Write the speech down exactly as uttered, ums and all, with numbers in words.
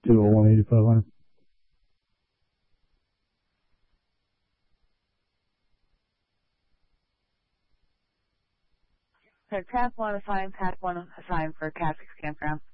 two oh one, eighty-five hundred. So Task one assigned, Task one assigned for Catholic Campground.